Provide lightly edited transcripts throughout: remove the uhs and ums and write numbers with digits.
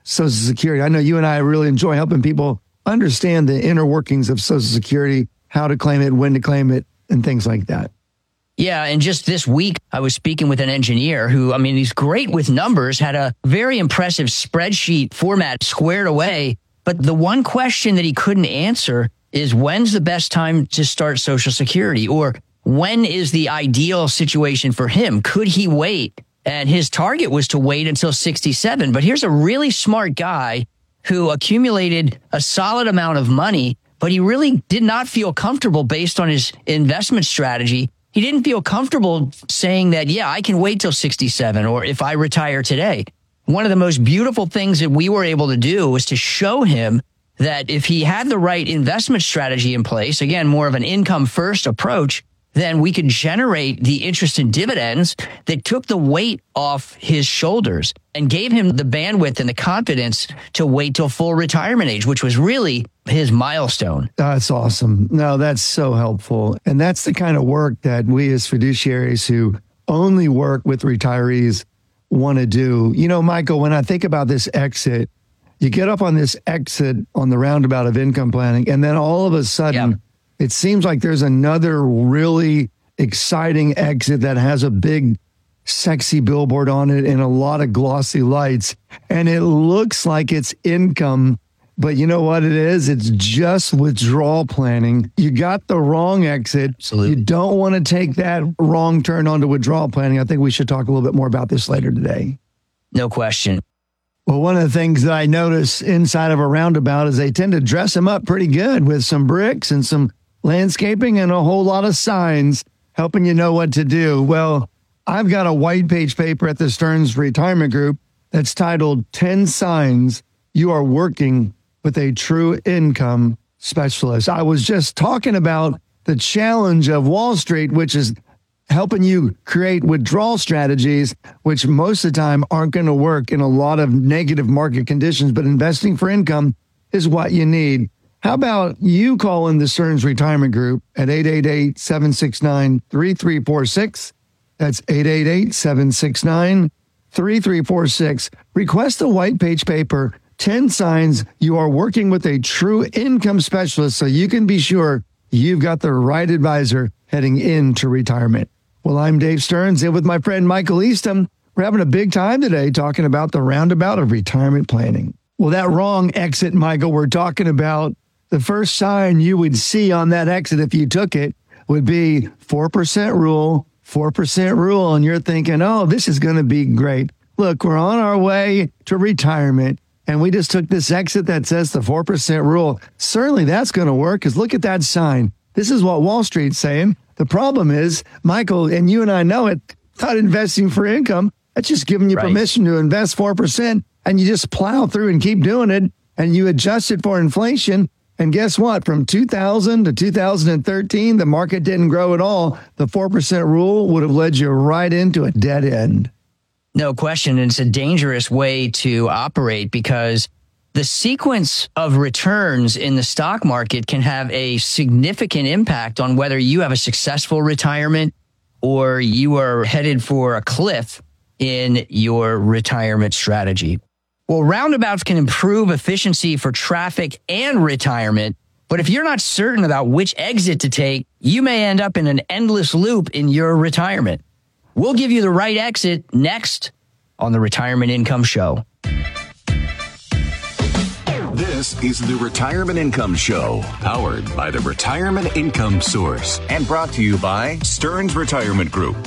Social Security. I know you and I really enjoy helping people understand the inner workings of Social Security, how to claim it, when to claim it, and things like that. Yeah, and just this week, I was speaking with an engineer who, I mean, he's great with numbers, had a very impressive spreadsheet format squared away. But the one question that he couldn't answer is, when's the best time to start Social Security? Or when is the ideal situation for him? Could he wait? And his target was to wait until 67. But here's a really smart guy who accumulated a solid amount of money, but he really did not feel comfortable based on his investment strategy. He didn't feel comfortable saying that, yeah, I can wait till 67 or if I retire today. One of the most beautiful things that we were able to do was to show him that if he had the right investment strategy in place, again, more of an income first approach, then we could generate the interest and dividends that took the weight off his shoulders and gave him the bandwidth and the confidence to wait till full retirement age, which was really his milestone. That's awesome. No, that's so helpful. And that's the kind of work that we as fiduciaries who only work with retirees want to do. You know, Michael, when I think about this exit, you get up on this exit on the roundabout of income planning, and then all of a sudden, it seems like there's another really exciting exit that has a big, sexy billboard on it and a lot of glossy lights. And it looks like it's income, but you know what it is? It's just withdrawal planning. You got the wrong exit. Absolutely. You don't want to take that wrong turn onto withdrawal planning. I think we should talk a little bit more about this later today. No question. Well, one of the things that I notice inside of a roundabout is they tend to dress them up pretty good with some bricks and some landscaping and a whole lot of signs helping you know what to do. Well, I've got a white page paper at the Stearns Retirement Group that's titled 10 Signs You Are Working with a True Income Specialist. I was just talking about the challenge of Wall Street, which is helping you create withdrawal strategies, which most of the time aren't going to work in a lot of negative market conditions, but investing for income is what you need. How about you call in the Stearns Retirement Group at 888-769-3346. That's 888-769-3346. Request a white page paper, 10 Signs You Are Working with a True Income Specialist, so you can be sure you've got the right advisor heading into retirement. Well, I'm Dave Stearns, and with my friend Michael Eastham, we're having a big time today talking about the roundabout of retirement planning. Well, that wrong exit, Michael, we're talking about, the first sign you would see on that exit if you took it would be 4% rule, 4% rule. And you're thinking, oh, this is going to be great. Look, we're on our way to retirement, and we just took this exit that says the 4% rule. Certainly that's going to work, because look at that sign. This is what Wall Street's saying. The problem is, Michael, and you and I know it, not investing for income. That's just giving you permission to invest 4%, and you just plow through and keep doing it, and you adjust it for inflation. And guess what? From 2000 to 2013, the market didn't grow at all. The 4% rule would have led you right into a dead end. No question. It's a dangerous way to operate, because the sequence of returns in the stock market can have a significant impact on whether you have a successful retirement or you are headed for a cliff in your retirement strategy. Well, roundabouts can improve efficiency for traffic and retirement, but if you're not certain about which exit to take, you may end up in an endless loop in your retirement. We'll give you the right exit next on the Retirement Income Show. This is the Retirement Income Show, powered by the Retirement Income Source and brought to you by Stearns Retirement Group.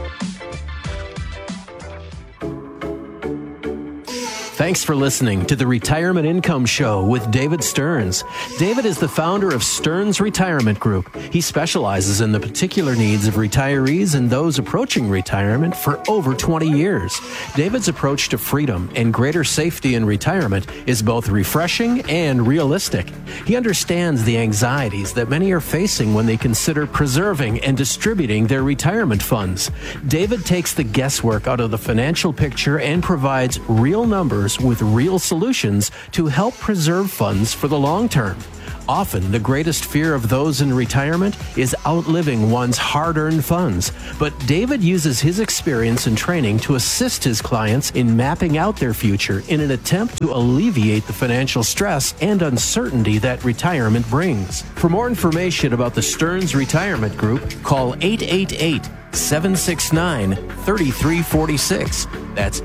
Thanks for listening to the Retirement Income Show with David Stearns. David is the founder of Stearns Retirement Group. He specializes in the particular needs of retirees and those approaching retirement for over 20 years. David's approach to freedom and greater safety in retirement is both refreshing and realistic. He understands the anxieties that many are facing when they consider preserving and distributing their retirement funds. David takes the guesswork out of the financial picture and provides real numbers customers with real solutions to help preserve funds for the long term. Often, the greatest fear of those in retirement is outliving one's hard-earned funds. But David uses his experience and training to assist his clients in mapping out their future in an attempt to alleviate the financial stress and uncertainty that retirement brings. For more information about the Stearns Retirement Group, call 888-769-3346. That's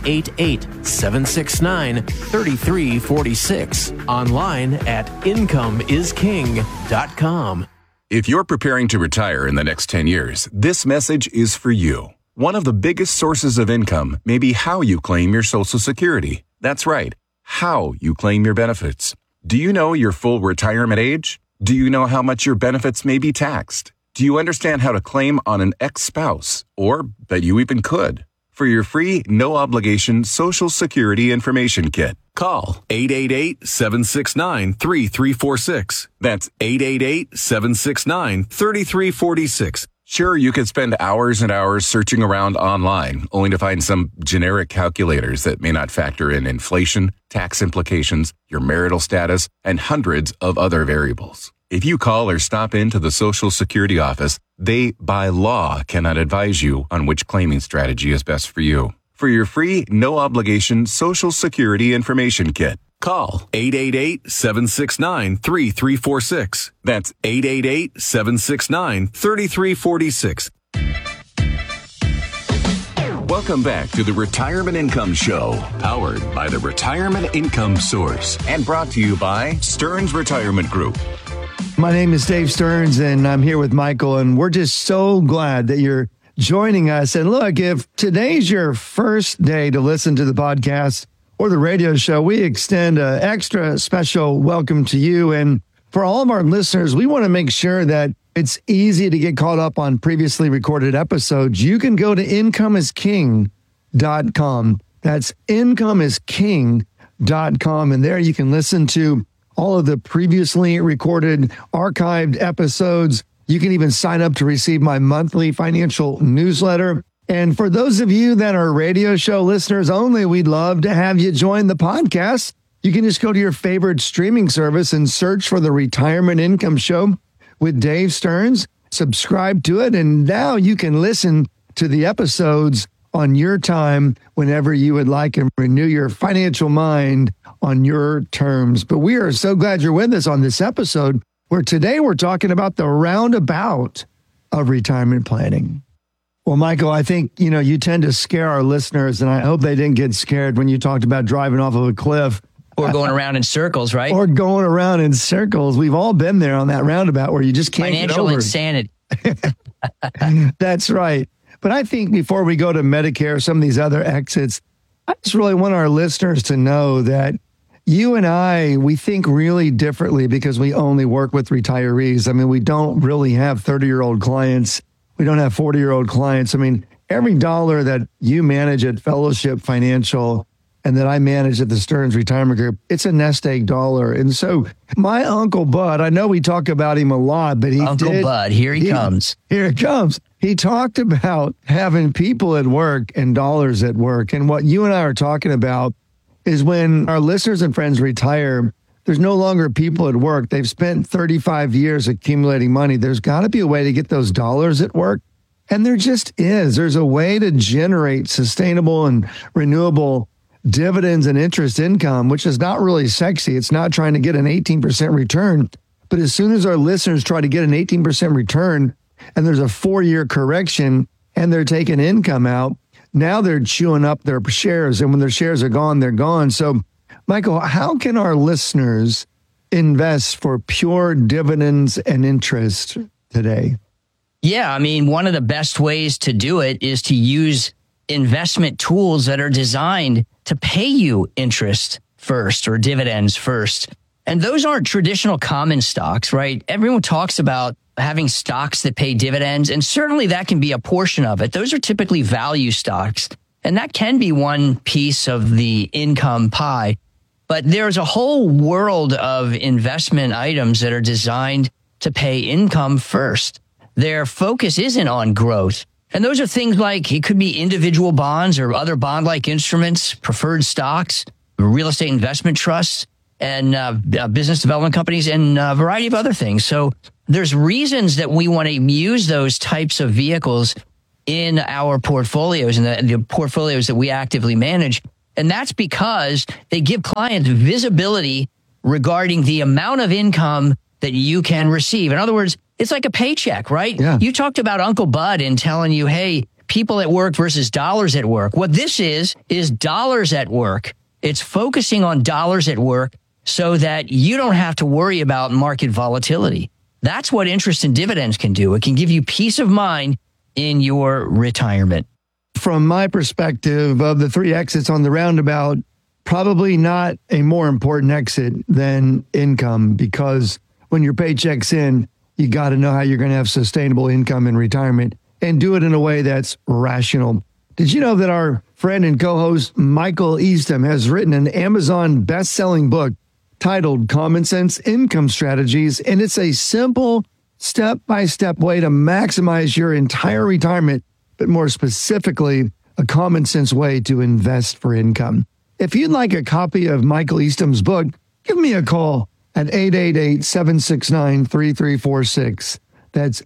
888-769-3346. Online at incomeisking.com. If you're preparing to retire in the next 10 years, this message is for you. One of the biggest sources of income may be how you claim your Social Security. That's right, how you claim your benefits. Do you know your full retirement age? Do you know how much your benefits may be taxed? Do you understand how to claim on an ex-spouse, or that you even could? For your free, no-obligation Social Security information kit, call 888-769-3346. That's 888-769-3346. Sure, you could spend hours and hours searching around online, only to find some generic calculators that may not factor in inflation, tax implications, your marital status, and hundreds of other variables. If you call or stop into the Social Security office, they, by law, cannot advise you on which claiming strategy is best for you. For your free, no-obligation Social Security information kit, call 888-769-3346. That's 888-769-3346. Welcome back to the Retirement Income Show, powered by the Retirement Income Source and brought to you by Stearns Retirement Group. My name is Dave Stearns, and I'm here with Michael, and we're just so glad that you're joining us. And look, if today's your first day to listen to the podcast or the radio show, we extend an extra special welcome to you. And for all of our listeners, we want to make sure that it's easy to get caught up on previously recorded episodes. You can go to incomeisking.com. That's incomeisking.com. And there you can listen to all of the previously recorded archived episodes. You can even sign up to receive my monthly financial newsletter. And for those of you that are radio show listeners only, we'd love to have you join the podcast. You can just go to your favorite streaming service and search for the Retirement Income Show with Dave Stearns. Subscribe to it, and now you can listen to the episodes on your time whenever you would like and renew your financial mind on your terms. But we are so glad you're with us on this episode, where today we're talking about the roundabout of retirement planning. Well, Michael, I think, you tend to scare our listeners, and I hope they didn't get scared when you talked about driving off of a cliff. Or going around in circles, right? Or going around in circles. We've all been there on that roundabout where you just can't get over. Financial insanity. That's right. But I think before we go to Medicare, some of these other exits, I just really want our listeners to know that you and I, we think really differently because we only work with retirees. I mean, we don't really have 30-year-old clients. We don't have 40-year-old clients. I mean, every dollar that you manage at Fellowship Financial and that I manage at the Stearns Retirement Group, it's a nest egg dollar. And so my Uncle Bud, I know we talk about him a lot, but Uncle Bud, here he comes. Here it comes. He talked about having people at work and dollars at work. And what you and I are talking about is when our listeners and friends retire, there's no longer people at work. They've spent 35 years accumulating money. There's got to be a way to get those dollars at work. And there just is. There's a way to generate sustainable and renewable dividends and interest income, which is not really sexy. It's not trying to get an 18% return. But as soon as our listeners try to get an 18% return and there's a 4-year correction and they're taking income out, now they're chewing up their shares. And when their shares are gone, they're gone. So, Michael, how can our listeners invest for pure dividends and interest today? Yeah, I mean, one of the best ways to do it is to use investment tools that are designed to pay you interest first or dividends first. And those aren't traditional common stocks, right? Everyone talks about having stocks that pay dividends, and certainly that can be a portion of it. Those are typically value stocks, and that can be one piece of the income pie. But there's a whole world of investment items that are designed to pay income first. Their focus isn't on growth. And those are things like, it could be individual bonds or other bond-like instruments, preferred stocks, real estate investment trusts, and business development companies, and a variety of other things. So there's reasons that we want to use those types of vehicles in our portfolios and the portfolios that we actively manage. And that's because they give clients visibility regarding the amount of income that you can receive. In other words, it's like a paycheck, right? Yeah. You talked about Uncle Bud and telling you, hey, people at work versus dollars at work. What this is dollars at work. It's focusing on dollars at work so that you don't have to worry about market volatility. That's what interest and dividends can do. It can give you peace of mind in your retirement. From my perspective, of the 3 exits on the roundabout, probably not a more important exit than income, because when your paycheck's in, you got to know how you're going to have sustainable income in retirement and do it in a way that's rational. Did you know that our friend and co-host Michael Eastham has written an Amazon best-selling book titled Common Sense Income Strategies, and it's a simple step-by-step way to maximize your entire retirement, but more specifically, a common sense way to invest for income. If you'd like a copy of Michael Eastham's book, give me a call at 888-769-3346. That's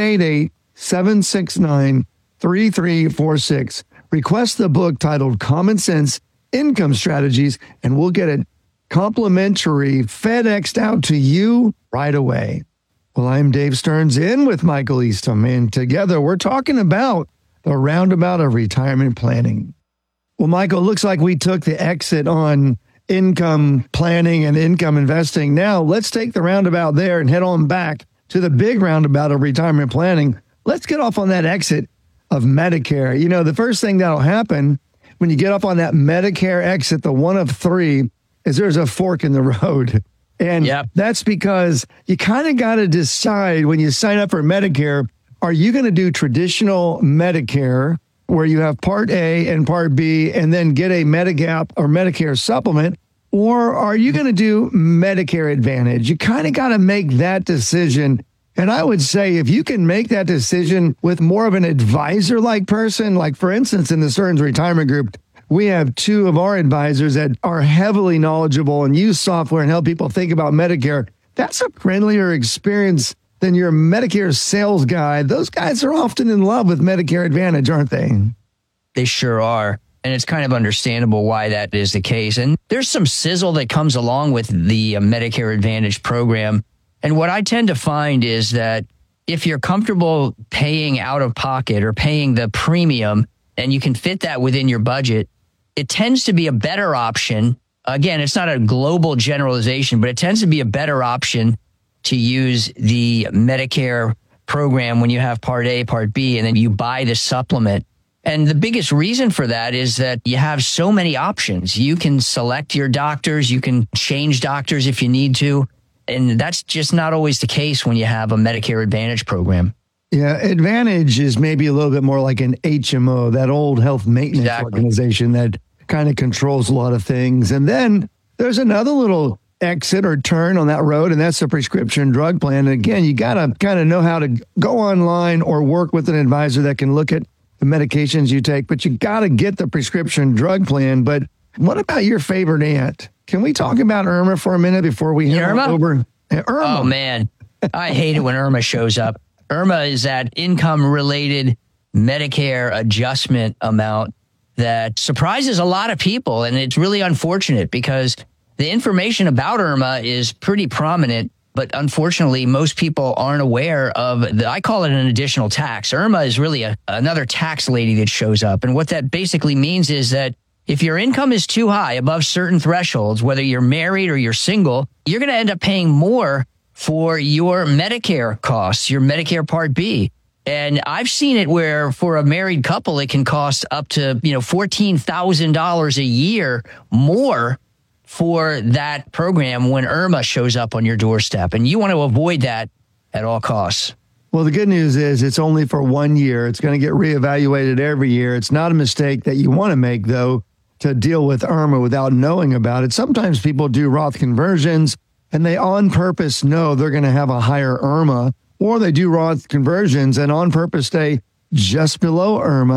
888-769-3346. Request the book titled Common Sense Income Strategies, and we'll get it complimentary FedExed out to you right away. Well, I'm Dave Stearns in with Michael Eastham, and together we're talking about the roundabout of retirement planning. Well, Michael, looks like we took the exit on income planning and income investing. Now let's take the roundabout there and head on back to the big roundabout of retirement planning. Let's get off on that exit of Medicare. You know, the first thing that'll happen when you get off on that Medicare exit, the one of 3, is there's a fork in the road. And that's because you kind of got to decide when you sign up for Medicare, are you going to do traditional Medicare where you have Part A and Part B and then get a Medigap or Medicare supplement, or are you going to do Medicare Advantage? You kind of got to make that decision. And I would say if you can make that decision with more of an advisor-like person, like for instance, in the Stearns Retirement Group, we have 2 of our advisors that are heavily knowledgeable and use software and help people think about Medicare. That's a friendlier experience than your Medicare sales guy. Those guys are often in love with Medicare Advantage, aren't they? They sure are. And it's kind of understandable why that is the case. And there's some sizzle that comes along with the Medicare Advantage program. And what I tend to find is that if you're comfortable paying out of pocket or paying the premium and you can fit that within your budget, it tends to be a better option. Again, it's not a global generalization, but it tends to be a better option to use the Medicare program when you have Part A, Part B, and then you buy the supplement. And the biggest reason for that is that you have so many options. You can select your doctors, you can change doctors if you need to. And that's just not always the case when you have a Medicare Advantage program. Yeah, Advantage is maybe a little bit more like an HMO, that old health maintenance organization that kind of controls a lot of things. And then there's another little exit or turn on that road, and that's a prescription drug plan. And again, you got to kind of know how to go online or work with an advisor that can look at the medications you take, but you got to get the prescription drug plan. But what about your favorite aunt? Can we talk about Irma for a minute before we head over? Irma. Oh, man. I hate it when Irma shows up. Irma is that income-related Medicare adjustment amount that surprises a lot of people. And it's really unfortunate because the information about Irma is pretty prominent, but unfortunately, most people aren't aware of I call it an additional tax. Irma is really another tax lady that shows up. And what that basically means is that if your income is too high, above certain thresholds, whether you're married or you're single, you're going to end up paying more for your Medicare costs, your Medicare Part B. And I've seen it where for a married couple, it can cost up to, $14,000 a year more for that program when Irma shows up on your doorstep. And you want to avoid that at all costs. Well, the good news is it's only for 1 year. It's going to get reevaluated every year. It's not a mistake that you want to make, though, to deal with Irma without knowing about it. Sometimes people do Roth conversions and they on purpose know they're going to have a higher Irma, or they do Roth conversions and on purpose stay just below Irma.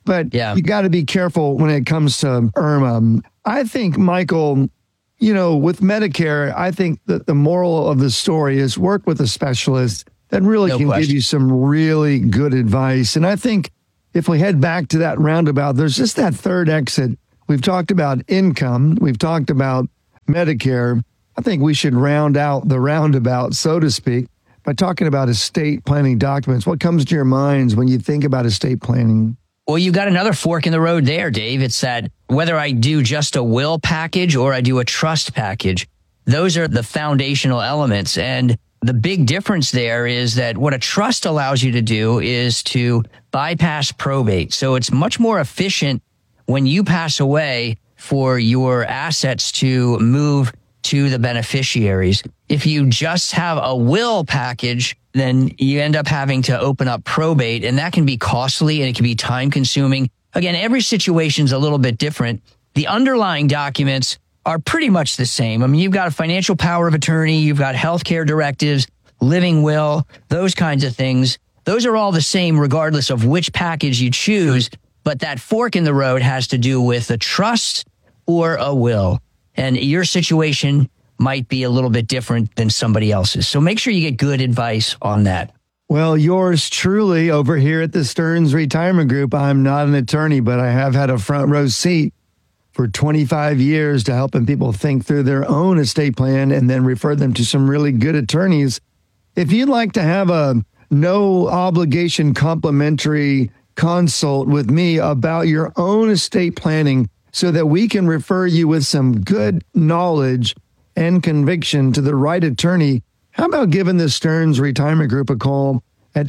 but Yeah. you got to be careful when it comes to IRMA. I think, Michael, with Medicare, I think that the moral of the story is work with a specialist that really can give you some really good advice. And I think if we head back to that roundabout, there's just that third exit. We've talked about income. We've talked about Medicare. I think we should round out the roundabout, so to speak, by talking about estate planning documents. What comes to your minds when you think about estate planning? Well, you got another fork in the road there, Dave. It's that whether I do just a will package or I do a trust package, those are the foundational elements. And the big difference there is that what a trust allows you to do is to bypass probate. So it's much more efficient when you pass away for your assets to move to the beneficiaries. If you just have a will package, then you end up having to open up probate, and that can be costly and it can be time consuming. Again, every situation's a little bit different. The underlying documents are pretty much the same. I mean, you've got a financial power of attorney, you've got healthcare directives, living will, those kinds of things. Those are all the same regardless of which package you choose, but that fork in the road has to do with a trust or a will. And your situation might be a little bit different than somebody else's. So make sure you get good advice on that. Well, yours truly over here at the Stearns Retirement Group. I'm not an attorney, but I have had a front row seat for 25 years to helping people think through their own estate plan and then refer them to some really good attorneys. If you'd like to have a no obligation complimentary consult with me about your own estate planning so that we can refer you with some good knowledge and conviction to the right attorney, how about giving the Stearns Retirement Group a call at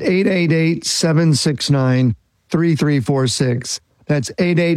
888-769-3346. That's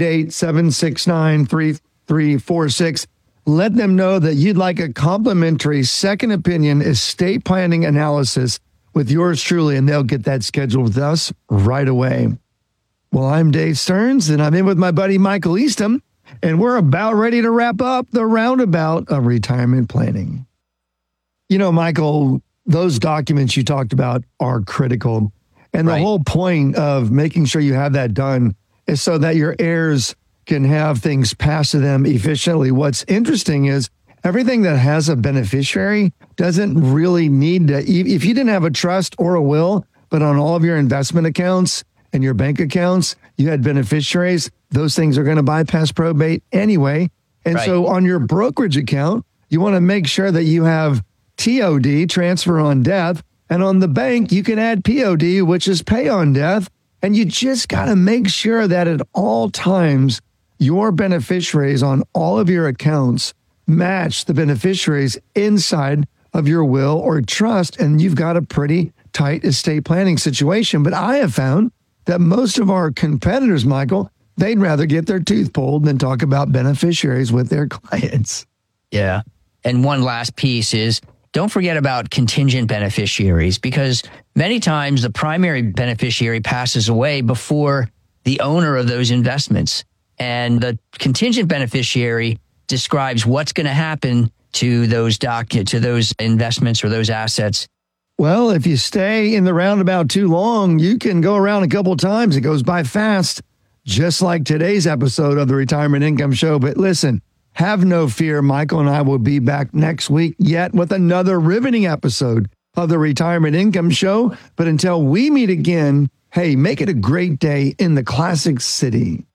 888-769-3346. Let them know that you'd like a complimentary second opinion estate planning analysis with yours truly, and they'll get that scheduled with us right away. Well, I'm Dave Stearns, and I'm in with my buddy Michael Eastham, and we're about ready to wrap up the roundabout of retirement planning. Michael, those documents you talked about are critical. And the whole point of making sure you have that done is so that your heirs can have things passed to them efficiently. What's interesting is everything that has a beneficiary doesn't really need to, if you didn't have a trust or a will, but on all of your investment accounts and your bank accounts, you had beneficiaries, those things are going to bypass probate anyway. And so on your brokerage account, you want to make sure that you have TOD, transfer on death, and on the bank, you can add POD, which is pay on death. And you just got to make sure that at all times, your beneficiaries on all of your accounts match the beneficiaries inside of your will or trust, and you've got a pretty tight estate planning situation. But I have found that most of our competitors, Michael, they'd rather get their tooth pulled than talk about beneficiaries with their clients. Yeah. And one last piece is, don't forget about contingent beneficiaries, because many times the primary beneficiary passes away before the owner of those investments. And the contingent beneficiary describes what's going to happen to those investments or those assets. Well, if you stay in the roundabout too long, you can go around a couple of times. It goes by fast, just like today's episode of the Retirement Income Show. But listen, have no fear. Michael and I will be back next week yet with another riveting episode of the Retirement Income Show. But until we meet again, hey, make it a great day in the Classic City.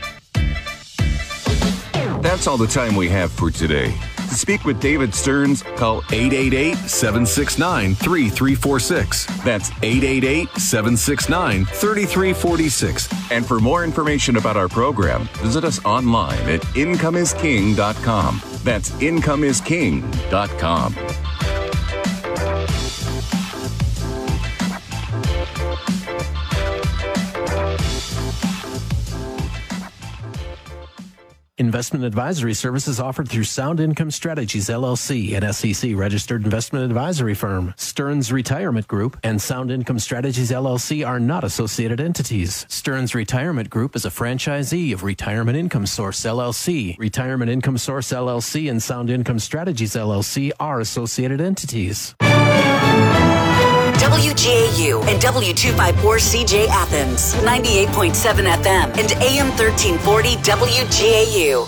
That's all the time we have for today. To speak with David Stearns, call 888-769-3346. That's 888-769-3346. And for more information about our program, visit us online at incomeisking.com. That's incomeisking.com. Investment advisory services offered through Sound Income Strategies, LLC, an SEC-registered investment advisory firm. Stearns Retirement Group and Sound Income Strategies, LLC are not associated entities. Stearns Retirement Group is a franchisee of Retirement Income Source, LLC. Retirement Income Source, LLC and Sound Income Strategies, LLC are associated entities. WGAU and W254CJ Athens, 98.7 FM and AM 1340 WGAU.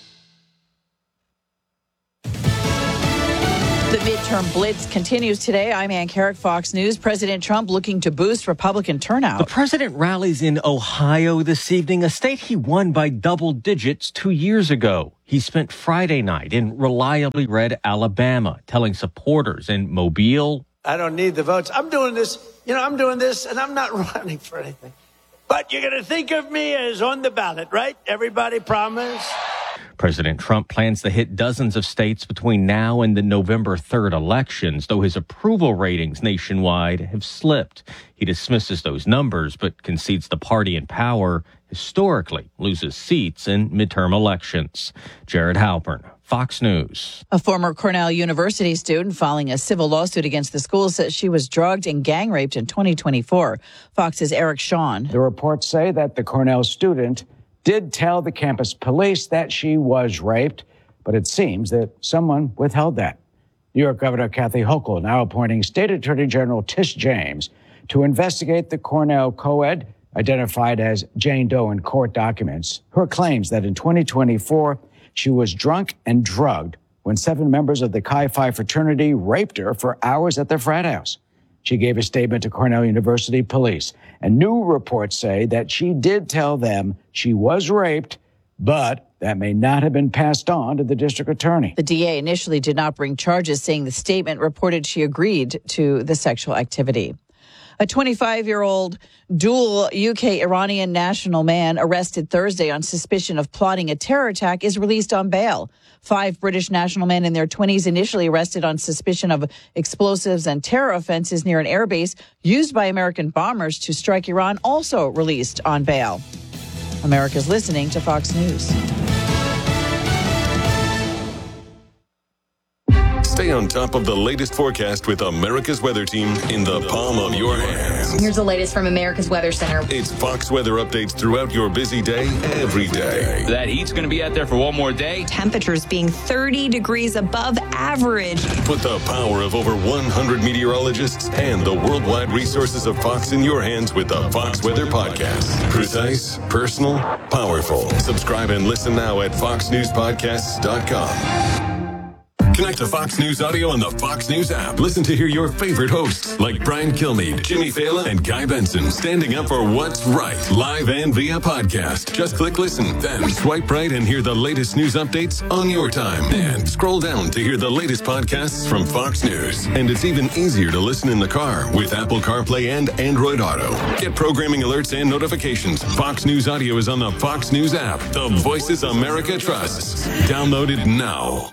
The midterm blitz continues today. I'm Ann Carrick, Fox News. President Trump looking to boost Republican turnout. The president rallies in Ohio this evening, a state he won by double digits 2 years ago. He spent Friday night in reliably red Alabama, telling supporters in Mobile, I don't need the votes. I'm doing this, I'm doing this, and I'm not running for anything. But you're going to think of me as on the ballot, right? Everybody promise? President Trump plans to hit dozens of states between now and the November 3rd elections, though his approval ratings nationwide have slipped. He dismisses those numbers, but concedes the party in power historically loses seats in midterm elections. Jared Halpern, Fox News. A former Cornell University student filing a civil lawsuit against the school says she was drugged and gang raped in 2024. Fox's Eric Shawn. The reports say that the Cornell student did tell the campus police that she was raped, but it seems that someone withheld that. New York Governor Kathy Hochul now appointing State Attorney General Tish James to investigate the Cornell co-ed, identified as Jane Doe in court documents. Her claims that in 2024, she was drunk and drugged when 7 members of the Chi Phi fraternity raped her for hours at their frat house. She gave a statement to Cornell University police, and new reports say that she did tell them she was raped, but that may not have been passed on to the district attorney. The DA initially did not bring charges, saying the statement reported she agreed to the sexual activity. A 25-year-old dual UK-Iranian national man arrested Thursday on suspicion of plotting a terror attack is released on bail. 5 British national men in their 20s initially arrested on suspicion of explosives and terror offenses near an airbase used by American bombers to strike Iran, also released on bail. America's listening to Fox News. Stay on top of the latest forecast with America's Weather Team in the palm of your hands. Here's the latest from America's Weather Center. It's Fox weather updates throughout your busy day, every day. That heat's going to be out there for one more day. Temperatures being 30 degrees above average. Put the power of over 100 meteorologists and the worldwide resources of Fox in your hands with the Fox Weather Podcast. Precise, personal, powerful. Subscribe and listen now at foxnewspodcasts.com. Connect to Fox News Audio on the Fox News app. Listen to hear your favorite hosts like Brian Kilmeade, Jimmy Fallon, and Guy Benson standing up for what's right, live and via podcast. Just click listen, then swipe right and hear the latest news updates on your time. And scroll down to hear the latest podcasts from Fox News. And it's even easier to listen in the car with Apple CarPlay and Android Auto. Get programming alerts and notifications. Fox News Audio is on the Fox News app. The voices America trusts. Download it now.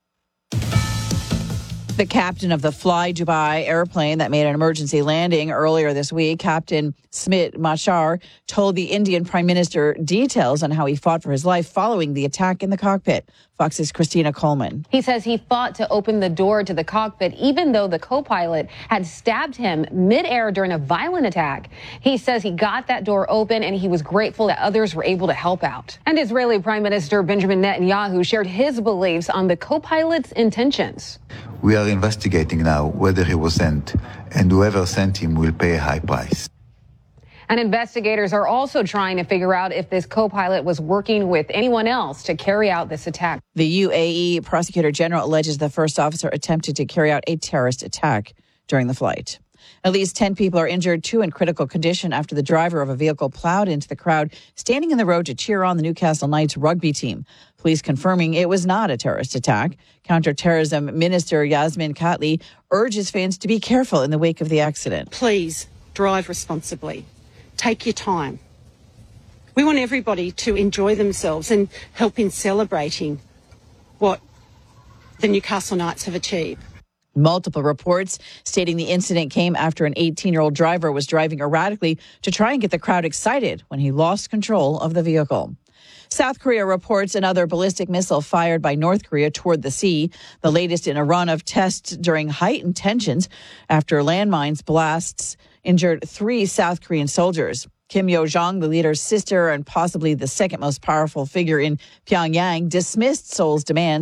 The captain of the Fly Dubai airplane that made an emergency landing earlier this week, Captain Smit Machar, told the Indian Prime Minister details on how he fought for his life following the attack in the cockpit. Fox's Christina Coleman. He says he fought to open the door to the cockpit, even though the co-pilot had stabbed him midair during a violent attack. He says he got that door open and he was grateful that others were able to help out. And Israeli Prime Minister Benjamin Netanyahu shared his beliefs on the co-pilot's intentions. We are investigating now whether he was sent, and whoever sent him will pay a high price. And investigators are also trying to figure out if this co-pilot was working with anyone else to carry out this attack. The UAE Prosecutor General alleges the first officer attempted to carry out a terrorist attack during the flight. At least 10 people are injured, 2 in critical condition after the driver of a vehicle plowed into the crowd standing in the road to cheer on the Newcastle Knights rugby team. Police confirming it was not a terrorist attack. Counterterrorism Minister Yasmin Khatli urges fans to be careful in the wake of the accident. Please drive responsibly. Take your time. We want everybody to enjoy themselves and help in celebrating what the Newcastle Knights have achieved. Multiple reports stating the incident came after an 18-year-old driver was driving erratically to try and get the crowd excited when he lost control of the vehicle. South Korea reports another ballistic missile fired by North Korea toward the sea, the latest in a run of tests during heightened tensions after landmines blasts injured 3 South Korean soldiers. Kim Yo-jong, the leader's sister and possibly the second most powerful figure in Pyongyang, dismissed Seoul's demands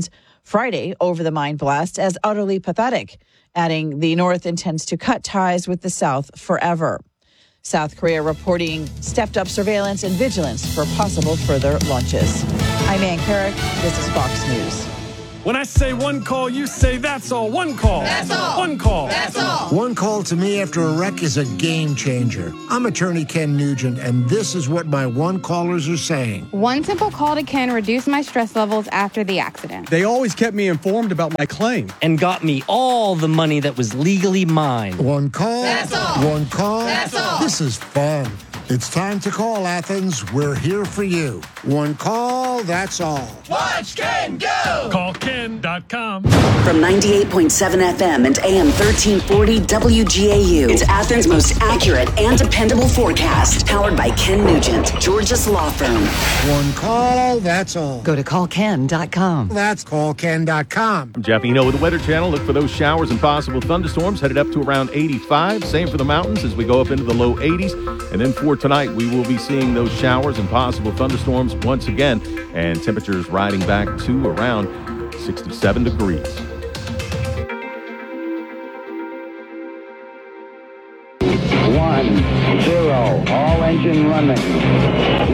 Friday over the mine blast as utterly pathetic, adding the North intends to cut ties with the South forever. South Korea reporting stepped-up surveillance and vigilance for possible further launches. I'm Ann Carrick. This is Fox News. When I say one call, you say that's all. One call. That's all. One call. That's all. One call to me after a wreck is a game changer. I'm attorney Ken Nugent, and this is what my one callers are saying. One simple call to Ken reduced my stress levels after the accident. They always kept me informed about my claim and got me all the money that was legally mine. One call. That's all. One call. That's all. This is fun. It's time to call, Athens. We're here for you. One call, that's all. Watch Ken go! CallKen.com. From 98.7 FM and AM 1340 WGAU, it's Athens' most accurate and dependable forecast. Powered by Ken Nugent, Georgia's law firm. One call, that's all. Go to callken.com. That's callken.com. I'm Jeff Eno with the Weather Channel. Look for those showers and possible thunderstorms headed up to around 85. Same for the mountains as we go up into the low 80s. And then for tonight, we will be seeing those showers and possible thunderstorms once again, and temperatures riding back to around 67 degrees. 1-0, all engine running.